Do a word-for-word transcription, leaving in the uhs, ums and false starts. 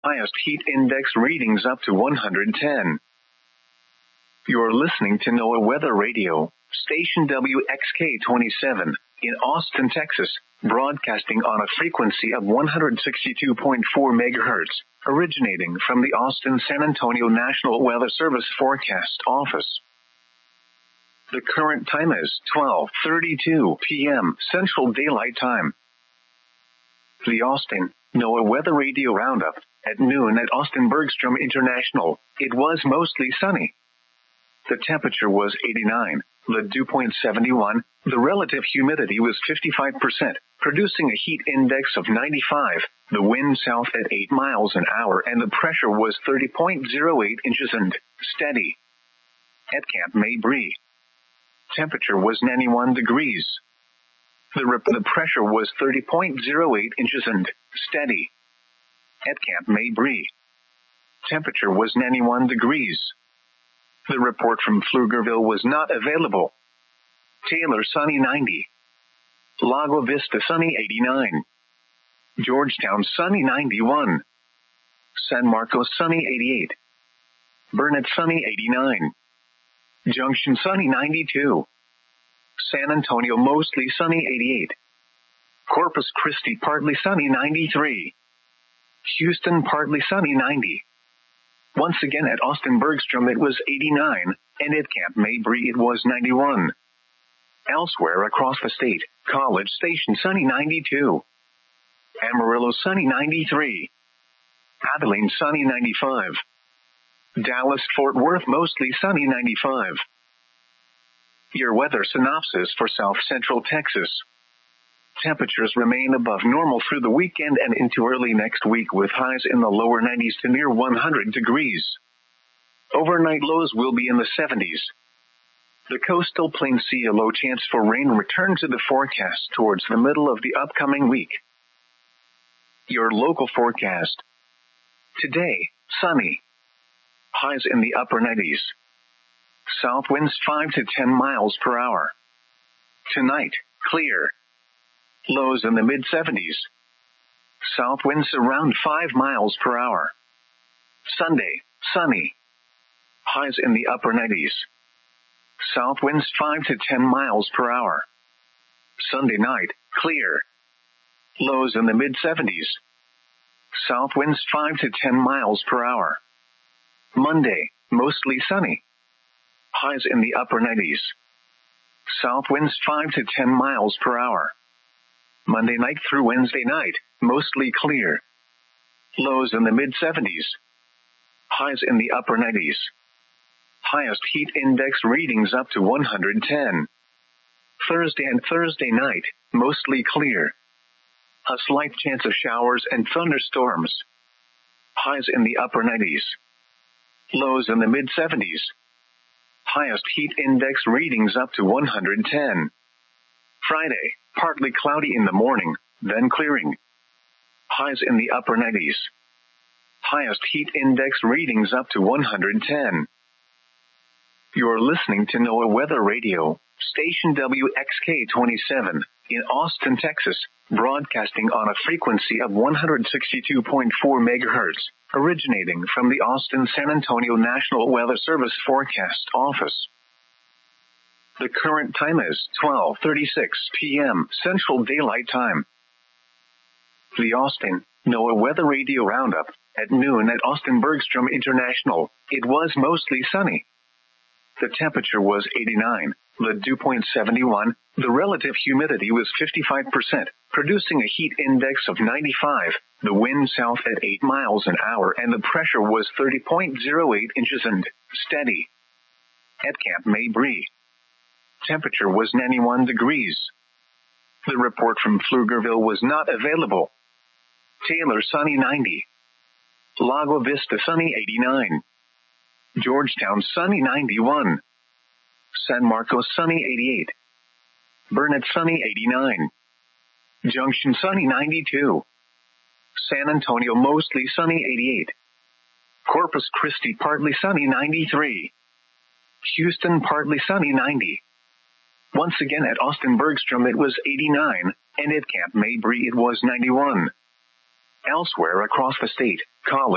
highest heat index readings up to one hundred ten. You're listening to NOAA Weather Radio, station W X K twenty-seven, in Austin, Texas, broadcasting on a frequency of one hundred sixty-two point four megahertz, originating from the Austin-San Antonio National Weather Service Forecast Office. The current time is twelve thirty-two p.m. Central Daylight Time. The Austin NOAA Weather Radio Roundup. At noon at Austin Bergstrom International, it was mostly sunny. The temperature was eighty-nine, the dew point seventy-one, the relative humidity was fifty-five percent, producing a heat index of ninety-five, the wind south at eight miles an hour, and the pressure was thirty point zero eight inches and steady. At Camp Mabry, temperature was ninety-one degrees. The, rep- the pressure was thirty point zero eight inches and steady. At Camp Mabry, temperature was ninety-one degrees. The report from Pflugerville was not available. Taylor sunny ninety. Lago Vista sunny eighty-nine. Georgetown sunny ninety-one. San Marcos sunny eighty-eight. Burnett sunny eighty-nine. Junction sunny ninety-two. San Antonio mostly sunny eighty-eight. Corpus Christi partly sunny ninety-three. Houston partly sunny ninety. Once again at Austin Bergstrom it was eighty-nine, and at Camp Mabry it was ninety-one. Elsewhere across the state, College Station sunny ninety-two. Amarillo sunny ninety-three. Abilene sunny ninety-five. Dallas Fort Worth mostly sunny ninety-five. Your weather synopsis for South Central Texas. Temperatures remain above normal through the weekend and into early next week with highs in the lower nineties to near one hundred degrees. Overnight lows will be in the seventies. The coastal plains see a low chance for rain return to the forecast towards the middle of the upcoming week. Your local forecast. Today, sunny. Highs in the upper nineties. South winds five to ten miles per hour. Tonight, clear. Lows in the mid-seventies. South winds around five miles per hour. Sunday, sunny. Highs in the upper nineties. South winds five to ten miles per hour. Sunday night, clear. Lows in the mid-seventies. South winds five to ten miles per hour. Monday, mostly sunny. Highs in the upper nineties. South winds five to ten miles per hour. Monday night through Wednesday night, mostly clear. Lows in the mid-seventies. Highs in the upper nineties. Highest heat index readings up to one hundred ten. Thursday and Thursday night, mostly clear. A slight chance of showers and thunderstorms. Highs in the upper nineties. Lows in the mid-seventies. Highest heat index readings up to one hundred ten. Friday, partly cloudy in the morning, then clearing. Highs in the upper nineties. Highest heat index readings up to one hundred ten. You're listening to NOAA Weather Radio, station W X K twenty-seven, in Austin, Texas, broadcasting on a frequency of one hundred sixty-two point four megahertz, originating from the Austin-San Antonio National Weather Service Forecast Office. The current time is twelve thirty-six p.m. Central Daylight Time. The Austin NOAA Weather Radio Roundup. At noon at Austin Bergstrom International, it was mostly sunny. The temperature was eighty-nine, the dew point seventy-one, the relative humidity was fifty-five percent, producing a heat index of ninety-five, the wind south at eight miles an hour, and the pressure was thirty point zero eight inches and steady. At Camp Mabry, temperature was ninety-one degrees. The report from Pflugerville was not available. Taylor sunny ninety. Lago Vista sunny eighty-nine. Georgetown sunny ninety-one. San Marcos sunny eighty-eight. Burnett sunny eighty-nine. Junction sunny ninety-two. San Antonio mostly sunny eighty-eight. Corpus Christi partly sunny ninety-three. Houston partly sunny ninety. Once again at Austin Bergstrom it was eighty-nine, and at Camp Mabry it was ninety-one. Elsewhere across the state, College